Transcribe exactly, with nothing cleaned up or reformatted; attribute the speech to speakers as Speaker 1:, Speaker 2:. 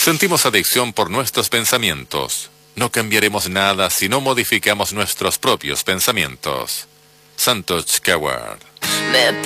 Speaker 1: Sentimos adicción por nuestros pensamientos. No cambiaremos nada si no modificamos nuestros propios pensamientos. Santosh Kawar.